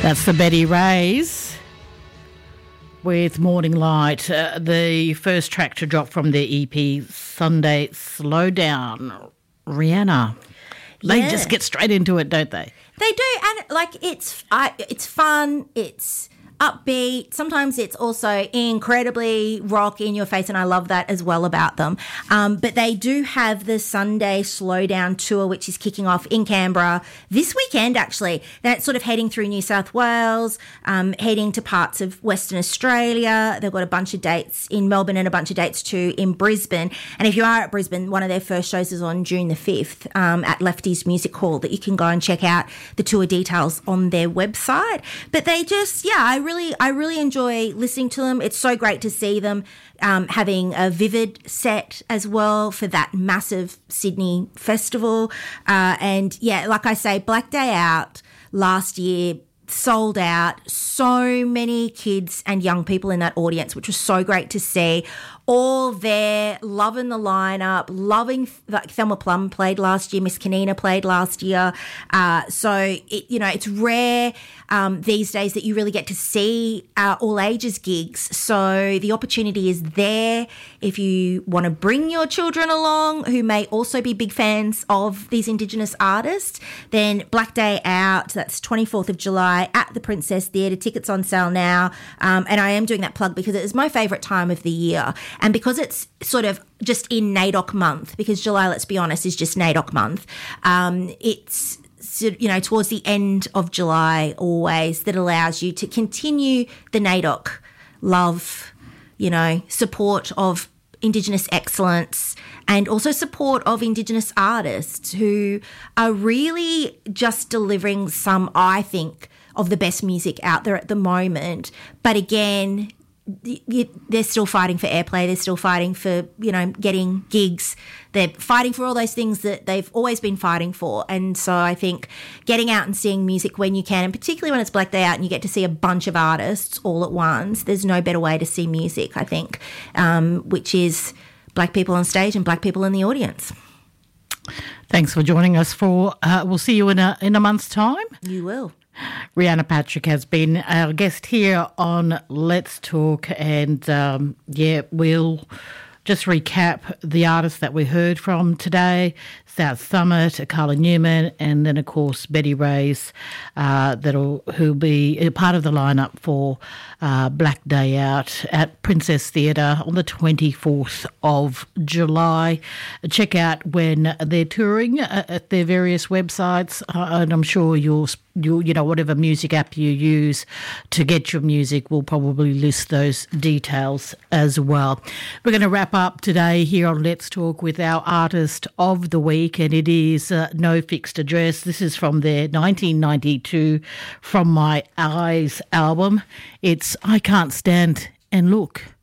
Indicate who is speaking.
Speaker 1: That's the Betty Rays with Morning Light, the first track to drop from their EP, Sunday Slowdown. Rihanna. They just get straight into it, don't they?
Speaker 2: They do, and it's fun, it's upbeat. Sometimes it's also incredibly rock in your face, and I love that as well about them. But they do have the Sunday Slowdown tour, which is kicking off in Canberra this weekend, actually. Then it's sort of heading through New South Wales, heading to parts of Western Australia. They've got a bunch of dates in Melbourne and a bunch of dates too in Brisbane. And if you are at Brisbane, one of their first shows is on June the 5th at Lefty's Music Hall, that you can go and check out the tour details on their website. But they just, I really enjoy listening to them. It's so great to see them having a Vivid set as well for that massive Sydney festival. And yeah, like I say, Black Day Out last year sold out. So many kids and young people in that audience, which was so great to see. All there, loving the lineup, loving, like Thelma Plum played last year, Miss Kanina played last year. It's rare these days that you really get to see all ages gigs. So the opportunity is there if you want to bring your children along who may also be big fans of these Indigenous artists. Then Black Day Out, that's 24th of July at the Princess Theatre. Tickets on sale now. And I am doing that plug because it is my favourite time of the year. And because it's sort of just in NAIDOC month, because July, let's be honest, is just NAIDOC month, it's, towards the end of July always, that allows you to continue the NAIDOC love, support of Indigenous excellence and also support of Indigenous artists who are really just delivering some, I think, of the best music out there at the moment. But again, they're still fighting for airplay. They're still fighting for, getting gigs. They're fighting for all those things that they've always been fighting for. And so I think getting out and seeing music when you can, and particularly when it's Black Day Out and you get to see a bunch of artists all at once, there's no better way to see music, I think, which is black people on stage and black people in the audience.
Speaker 1: Thanks for joining us we'll see you in a month's time.
Speaker 2: You will.
Speaker 1: Rihanna Patrick has been our guest here on Let's Talk, and we'll just recap the artists that we heard from today: South Summit, Carla Newman, and then of course Betty Rays, who'll be a part of the lineup for Black Day Out at Princess Theatre on the 24th of July. Check out when they're touring at their various websites, and I'm sure you'll whatever music app you use to get your music will probably list those details as well. We're going to wrap up today here on Let's Talk with our artist of the week, and it is No Fixed Address. This is from their 1992 From My Eyes album. It's I Can't Stand and Look.